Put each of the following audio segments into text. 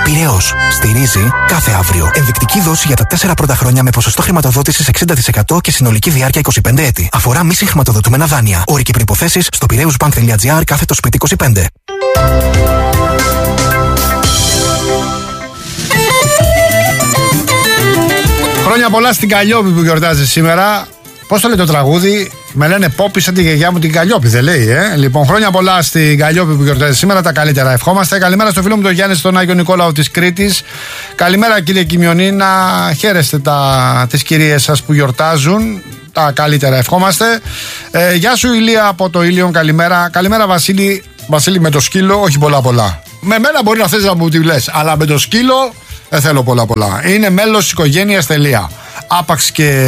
Πειραιώς. Στηρίζει κάθε αύριο. Ενδεικτική δόση για τα 4 πρώτα χρόνια με ποσοστό χρηματοδότησης 60% και συνολική διάρκεια 25 έτη. Αφορά μη συγχρηματοδοτούμενα δάνεια. Όροι και προϋποθέσεις στο piraeusbank.gr/spίτι25. Χρόνια πολλά στην Καλλιόπη που γιορτάζει σήμερα. Πώς το λέει το τραγούδι? Με λένε Πόπη σαν τη γιαγιά μου την Καλλιόπη, δεν λέει, Λοιπόν, χρόνια πολλά στην Καλλιόπη που γιορτάζει σήμερα. Τα καλύτερα ευχόμαστε. Καλημέρα στο φίλο μου τον Γιάννη στον Άγιο Νικόλαο της Κρήτης. Καλημέρα κύριε Κιμιονή, να χαίρεστε τις κυρίες σας που γιορτάζουν. Τα καλύτερα ευχόμαστε. Γεια σου Ηλία από το Ήλιον, καλημέρα. Καλημέρα Βασίλη. Βασίλη με το σκύλο, όχι πολλά. Με μένα μπορεί να θες να μου τη λες, αλλά με το σκύλο δεν θέλω πολλά. Είναι μέλος της οικογένειας, τελεία. Άπαξ και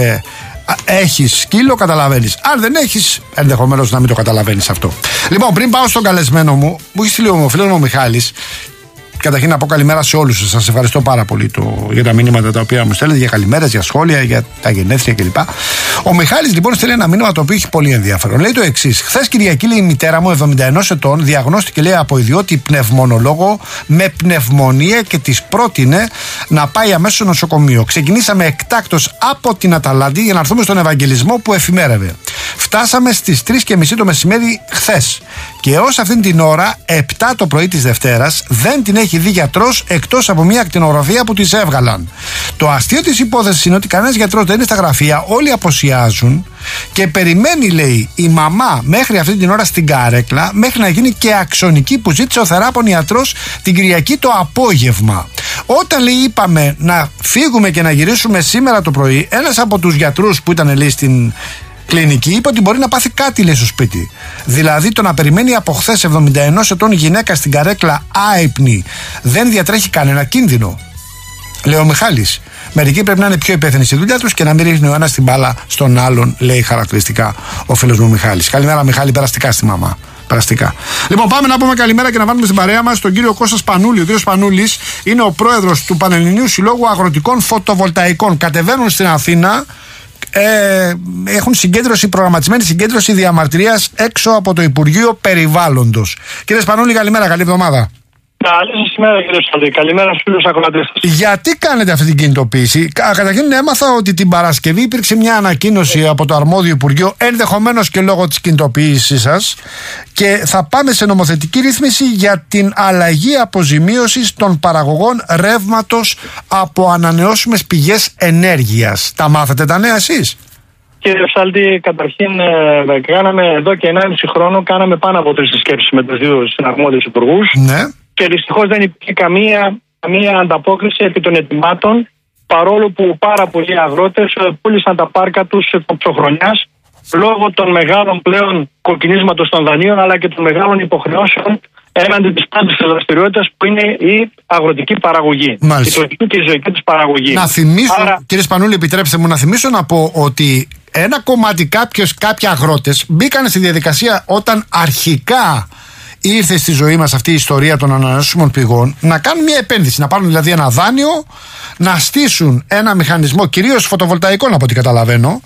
έχεις σκύλο, καταλαβαίνεις. Αν δεν έχεις, ενδεχομένως να μην το καταλαβαίνεις αυτό. Λοιπόν, πριν πάω στον καλεσμένο μου έχει στείλει ο φίλος μου ο Μιχάλης. Καταρχήν να πω καλημέρα σε όλους σας. Σας ευχαριστώ πάρα πολύ για τα μηνύματα τα οποία μου στέλνετε, για καλημέρες, για σχόλια, για τα γενέθλια κλπ. Ο Μιχάλης λοιπόν στέλνει ένα μήνυμα το οποίο έχει πολύ ενδιαφέρον. Λέει το εξής: χθες Κυριακή, λέει, η μητέρα μου, 71 ετών, διαγνώστηκε, λέει, από ιδιώτη πνευμονολόγο με πνευμονία και της πρότεινε να πάει αμέσως στο νοσοκομείο. Ξεκινήσαμε εκτάκτως από την Αταλάντη για να έρθουμε στον Ευαγγελισμό που εφημέρευε. Φτάσαμε στις 3:30 το μεσημέρι χθες. Και έως αυτήν την ώρα, 7 το πρωί της Δευτέρας, δεν την έχει δει γιατρός εκτός από μια ακτινογραφία που της έβγαλαν. Το αστείο της υπόθεσης είναι ότι κανένας γιατρός δεν είναι στα γραφεία, όλοι αποσιάζουν και περιμένει, λέει, η μαμά μέχρι αυτή την ώρα στην καρέκλα, μέχρι να γίνει και αξονική που ζήτησε ο θεράπων ιατρός την Κυριακή το απόγευμα. Όταν, λέει, είπαμε να φύγουμε και να γυρίσουμε σήμερα το πρωί, ένας από τους γιατρούς που ήταν, λέει, στην κλινική είπε ότι μπορεί να πάθει κάτι, λέει, στο σπίτι. Δηλαδή το να περιμένει από χθες 71 ετών γυναίκα στην καρέκλα άυπνη δεν διατρέχει κανένα κίνδυνο. Λέει ο Μιχάλης. Μερικοί πρέπει να είναι πιο υπεύθυνοι στη δουλειά τους και να μην ρίχνει ο ένας την μπάλα στον άλλον, λέει χαρακτηριστικά ο φίλος μου Μιχάλης. Καλημέρα Μιχάλη, περαστικά στη μαμά. Περαστικά. Λοιπόν, πάμε να πούμε καλημέρα και να βάλουμε στην παρέα μας τον κύριο Κώστα Σπανούλη. Ο κύριος Σπανούλης είναι ο πρόεδρος του Πανελληνίου Συλλόγου Αγροτικών Φωτοβολταϊκών. Κατεβαίνουν στην Αθήνα. Έχουν προγραμματισμένη συγκέντρωση διαμαρτυρίας έξω από το Υπουργείο Περιβάλλοντος. Κύριε Σπανούλη, καλημέρα, καλή εβδομάδα. Καλή σας ημέρα κύριε Σαλή, καλημέρα στους φίλους ακροατές σας. Γιατί κάνετε αυτή την κινητοποίηση? Καταρχήν έμαθα ότι την Παρασκευή υπήρξε μια ανακοίνωση από το αρμόδιο Υπουργείο, ενδεχομένως και λόγω της κινητοποίησης σας, και θα πάμε σε νομοθετική ρύθμιση για την αλλαγή αποζημίωσης των παραγωγών ρεύματος από ανανεώσιμες πηγές ενέργειας. Τα μάθατε τα νέα εσείς? Κύριε Ψάλτη, καταρχήν κάναμε εδώ και 1,5 χρόνο πάνω από 3 συσκέψεις με τους δύο συναρμόδιους υπουργούς. Ναι. Και δυστυχώς δεν υπήρχε καμία ανταπόκριση επί των ετοιμάτων, παρόλο που πάρα πολλοί αγρότες πούλησαν τα πάρκα τους ψωχρονιάς λόγω των μεγάλων πλέον κοκκινίσματος των δανείων αλλά και των μεγάλων υποχρεώσεων έναντι της πρώτης δραστηριότητας που είναι η αγροτική παραγωγή. Μάλιστα. Η τουρκική και η ζωική της παραγωγή. Να θυμίσω, κύριε Σπανούλη, επιτρέψτε μου να θυμίσω να πω ότι ένα κομμάτι κάποιοι αγρότες μπήκαν στη διαδικασία όταν αρχικά ήρθε στη ζωή μας αυτή η ιστορία των ανανεώσιμων πηγών να κάνουν μια επένδυση, να πάρουν δηλαδή ένα δάνειο, να στήσουν ένα μηχανισμό κυρίως φωτοβολταϊκών από ό,τι καταλαβαίνω,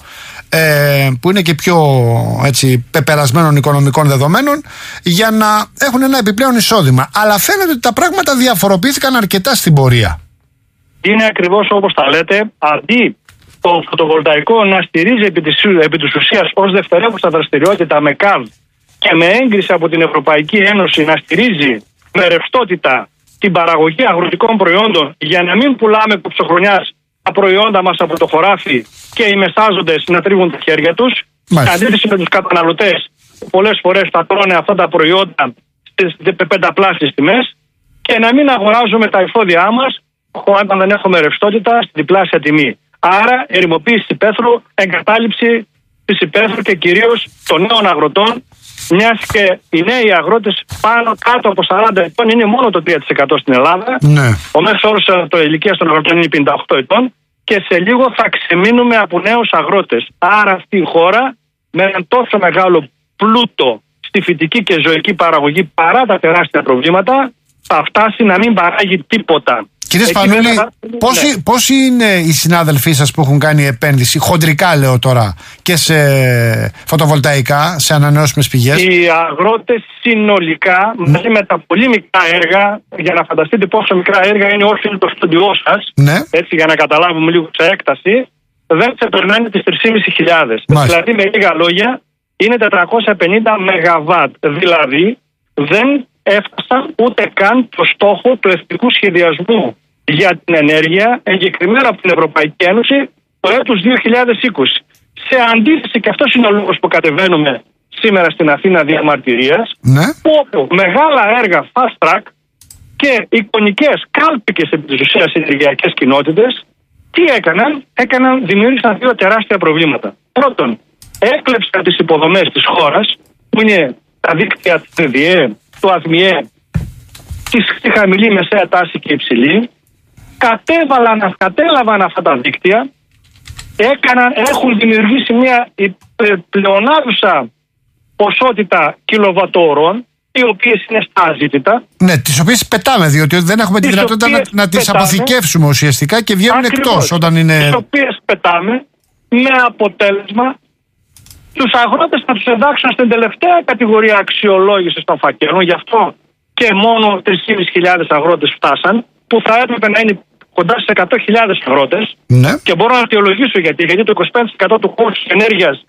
που είναι και πιο έτσι πεπερασμένων οικονομικών δεδομένων, για να έχουν ένα επιπλέον εισόδημα. Αλλά φαίνεται ότι τα πράγματα διαφοροποιήθηκαν αρκετά στην πορεία. Είναι ακριβώς όπως τα λέτε. Αντί το φωτοβολταϊκό να στηρίζει επί της ουσίας ως δευτερεύουσα δραστηριότητα με ΚΑΒ και με έγκριση από την Ευρωπαϊκή Ένωση να στηρίζει με ρευστότητα την παραγωγή αγροτικών προϊόντων για να μην πουλάμε κοψοχρονιάς τα προϊόντα μας από το χωράφι και οι μεσάζοντες να τρίβουν τα χέρια τους, αντίθεση με τους καταναλωτές που πολλές φορές τα τρώνε αυτά τα προϊόντα στις πενταπλάσιες τιμές, και να μην αγοράζουμε τα εφόδια μας όταν δεν έχουμε ρευστότητα στην διπλάσια τιμή. Άρα ερημοποίηση της υπαίθρου, εγκατάλειψη της υπαίθρου και κυρίως των νέων αγροτών, μιας και οι νέοι αγρότες κάτω από 40 ετών είναι μόνο το 3% στην Ελλάδα. Ναι. Ο μέσος όρος ηλικίας των αγροτών είναι 58 ετών και σε λίγο θα ξεμείνουμε από νέους αγρότες. Άρα αυτή η χώρα με έναν τόσο μεγάλο πλούτο στη φυτική και ζωική παραγωγή παρά τα τεράστια προβλήματα θα φτάσει να μην παράγει τίποτα. Κύριε Σπανούλη, πόσοι είναι οι συνάδελφοί σας που έχουν κάνει επένδυση, χοντρικά λέω τώρα, και σε φωτοβολταϊκά, σε ανανεώσιμες πηγές? Οι αγρότες συνολικά, μαζί με τα πολύ μικρά έργα, για να φανταστείτε πόσο μικρά έργα είναι όσο το στούντιό σας, έτσι για να καταλάβουμε λίγο σε έκταση, δεν ξεπερνάνε τις 3.500. Δηλαδή με λίγα λόγια είναι 450 ΜΒ. Δηλαδή δεν έφτασαν ούτε καν το στόχο του εθνικού σχεδιασμού για την ενέργεια, εγκεκριμένα από την Ευρωπαϊκή Ένωση, το έτος 2020. Σε αντίθεση, και αυτός είναι ο λόγος που κατεβαίνουμε σήμερα στην Αθήνα διαμαρτυρίας, όπου μεγάλα έργα fast track και εικονικές κάλπικες επί της ουσίας ενεργειακές κοινότητες, τι δημιούργησαν δύο τεράστια προβλήματα. Πρώτον, έκλεψαν τις υποδομές της χώρας, που είναι τα δίκτυα του ΔΔΕ, του ΑΔΜΙΕ, τη χαμηλή, μεσαία τάση και υψηλή, κατέλαβαν αυτά τα δίκτυα, έχουν δημιουργήσει μια πλεονάζουσα ποσότητα κιλοβατόρων, οι οποίες είναι στα αζήτητα. Ναι, τις οποίες πετάμε, διότι δεν έχουμε τη δυνατότητα να τις αποθηκεύσουμε ουσιαστικά και βγαίνουν εκτός όταν είναι. Τις οποίες πετάμε, με αποτέλεσμα τους αγρότες να τους εντάξουν στην τελευταία κατηγορία αξιολόγησης των φακέλων. Γι' αυτό και μόνο 3.500 αγρότες φτάσαν, που θα έπρεπε να είναι κοντά στις 100.000 αγρότες. Ναι. Και μπορώ να αιτιολογήσω γιατί το 25% του κόστους ενέργειας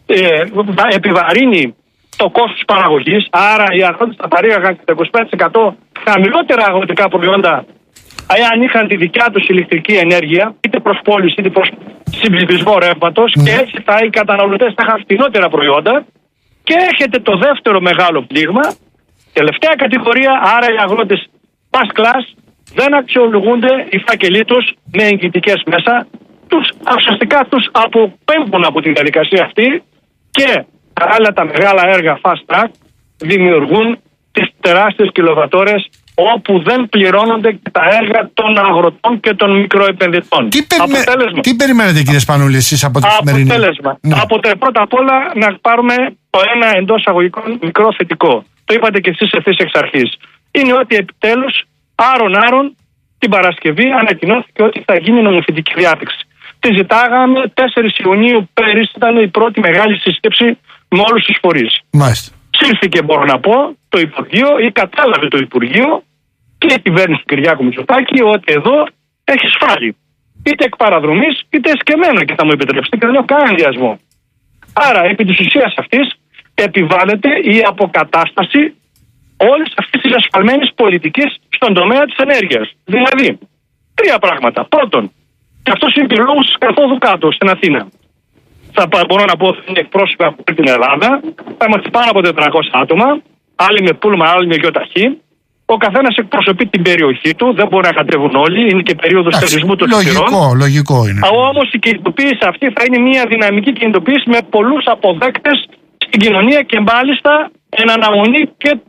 επιβαρύνει το κόστος παραγωγής. Άρα οι αγρότες θα παρήγαγαν τα 25% χαμηλότερα αγροτικά προϊόντα, αν είχαν τη δικιά τους ηλεκτρική ενέργεια, είτε προς πώληση είτε προς συμψηφισμό ρεύματος, και έτσι οι καταναλωτές θα είχαν φθηνότερα προϊόντα. Και έχετε το δεύτερο μεγάλο πλήγμα, τελευταία κατηγορία, άρα οι αγρότες first class, δεν αξιολογούνται οι φάκελοι τους με εγγυητικές μέσα, ουσιαστικά τους αποπέμπουν από την διαδικασία αυτή, και παράλληλα τα μεγάλα έργα fast track δημιουργούν τις τεράστιες κιλοβατόρες, όπου δεν πληρώνονται και τα έργα των αγροτών και των μικροεπενδυτών. Τι περιμένετε, κύριε Σπανούλη, εσείς από τη σημερινή? Αποτέλεσμα. Πρώτα απ' όλα να πάρουμε το ένα εντός αγωγικών μικρό θετικό. Το είπατε και εσείς ευθύς εξ αρχής. Είναι ότι επιτέλους άρον την Παρασκευή ανακοινώθηκε ότι θα γίνει νομοθετική διάταξη. Τη ζητάγαμε 4 Ιουνίου πέρυσι, ήταν η πρώτη μεγάλη σύσκεψη με όλους τους φορείς. Μάλιστα. Ψήφθηκε, μπορώ να πω, το Υπουργείο, ή κατάλαβε το Υπουργείο και η κυβέρνηση του Κυριάκου Μητσοτάκη ότι εδώ έχει σφάλει. Είτε εκ παραδρομής, είτε εσκεμμένα, και θα μου επιτρέψετε, και δεν έχω κανένα ενδιασμό. Άρα, επί της ουσίας αυτής, επιβάλλεται η αποκατάσταση όλης αυτής της ασφαλμένης πολιτικής στον τομέα της ενέργειας. Δηλαδή, 3 πράγματα. Πρώτον, και αυτός είναι και ο λόγος της καθόδου κάτω στην Αθήνα. Μπορώ να πω ότι είναι εκπρόσωποι από την Ελλάδα, θα είμαστε πάνω από 400 άτομα, άλλοι με πούλμα, άλλοι με γιοταχή. Ο καθένας εκπροσωπεί την περιοχή του, δεν μπορεί να κατέβουν όλοι, είναι και περίοδος θερισμού των σειρών. Λογικό είναι. Όμως η κινητοποίηση αυτή θα είναι μια δυναμική κινητοποίηση με πολλούς αποδέκτες στην κοινωνία, και μάλιστα εν αναμονή και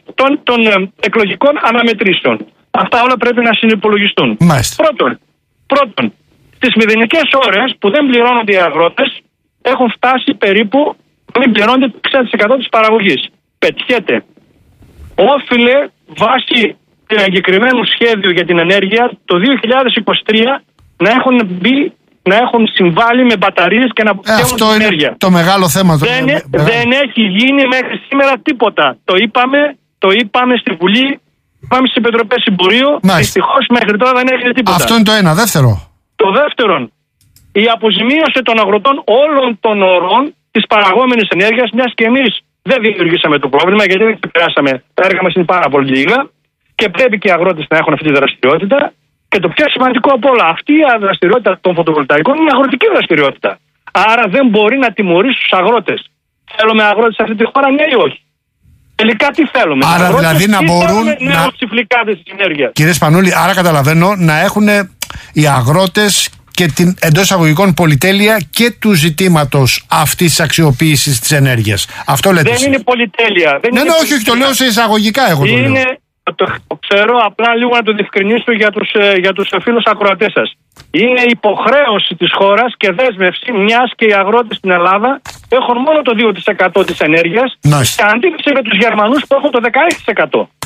των εκλογικών αναμετρήσεων. Αυτά όλα πρέπει να συνυπολογιστούν. Πρώτον, στις μηδενικές ώρες που δεν πληρώνονται οι αγρότες, έχουν φτάσει περίπου, μην πληρώνεται το 60% της παραγωγής. Πετιέται. Όφιλε βάσει του εγκεκριμένου σχέδιου για την ενέργεια το 2023 να έχουν συμβάλει με μπαταρίες και να αποθηκεύουν την ενέργεια. Είναι το μεγάλο θέμα. Δεν έχει γίνει μέχρι σήμερα τίποτα. Το είπαμε στη Βουλή, πάμε στις Επιτροπές Συμπορίου. Δυστυχώς μέχρι τώρα δεν έγινε τίποτα. Αυτό είναι το ένα. Δεύτερο. Το δεύτερον, η αποζημίωση των αγροτών όλων των ορών της παραγόμενης ενέργειας, μιας και εμείς δεν δημιουργήσαμε το πρόβλημα, γιατί δεν ξεπεράσαμε. Τα έργα μας είναι πάρα πολύ λίγα και πρέπει και οι αγρότες να έχουν αυτή τη δραστηριότητα. Και το πιο σημαντικό από όλα, αυτή η δραστηριότητα των φωτοβολταϊκών είναι αγροτική δραστηριότητα. Άρα δεν μπορεί να τιμωρήσει τους αγρότες. Θέλουμε αγρότες σε αυτή τη χώρα, ναι ή όχι? Τελικά τι θέλουμε? Άρα αγρότες, δηλαδή να μπορούν να. Κύριε Σπανούλη, άρα καταλαβαίνω να έχουν οι αγρότες και την εντός εισαγωγικών πολυτέλεια και του ζητήματος αυτής της αξιοποίησης της ενέργειας. Αυτό λέτε? Δεν είναι πολυτέλεια. Όχι, το λέω σε εισαγωγικά εγώ. Το ξέρω, απλά λίγο να το διευκρινίσω για τους φίλους ακροατές σας. Είναι υποχρέωση της χώρας και δέσμευση, μιας και οι αγρότες στην Ελλάδα έχουν μόνο το 2% της ενέργειας, σε αντίθεση με τους Γερμανούς που έχουν το 16%.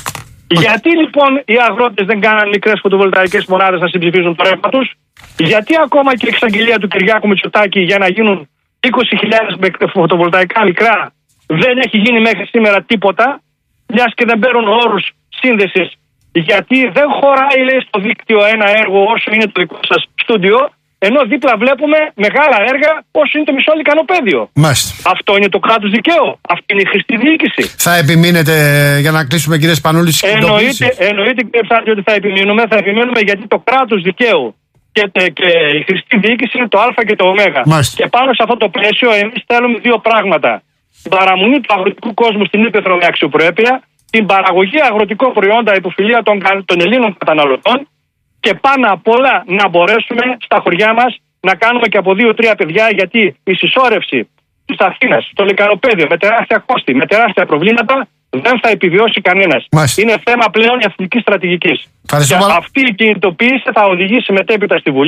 Γιατί λοιπόν οι αγρότες δεν κάναν μικρές φωτοβολταϊκές μονάδες να συμψηφίζουν το ρεύμα τους? Γιατί ακόμα και η εξαγγελία του Κυριάκου Μητσοτάκη για να γίνουν 20.000 φωτοβολταϊκά μικρά δεν έχει γίνει μέχρι σήμερα τίποτα, μιας και δεν παίρνουν όρους σύνδεσης? Γιατί δεν χωράει, λέει, στο δίκτυο ένα έργο όσο είναι το δικό σας στούντιο, ενώ δίπλα βλέπουμε μεγάλα έργα όσο είναι το μισό λικανοπαίδιο. Μάλιστα. Αυτό είναι το κράτος δικαίου? Αυτή είναι η χρηστή διοίκηση? Θα επιμείνετε, για να κλείσουμε, κύριε Σπανούλη, εννοείται, κύριε Ψάλτη, ότι θα επιμείνουμε. Θα επιμείνουμε γιατί το κράτος δικαίου και η χρηστή διοίκηση είναι το Α και το Ω. Και πάνω σε αυτό το πλαίσιο, εμείς θέλουμε δύο πράγματα. Την παραμονή του αγροτικού κόσμου στην ύπαιθρο με αξιοπρέπεια, την παραγωγή αγροτικών προϊόντα υποφιλία των Ελλήνων καταναλωτών και πάνω απ' όλα να μπορέσουμε στα χωριά μας να κάνουμε και από 2-3 παιδιά, γιατί η συσσόρευση της Αθήνας στο λικανοπαίδιο με τεράστια κόστη, με τεράστια προβλήματα δεν θα επιβιώσει κανένας. Είναι θέμα πλέον εθνικής στρατηγικής. Και αυτή η κινητοποίηση θα οδηγήσει μετέπειτα στη Βουλή.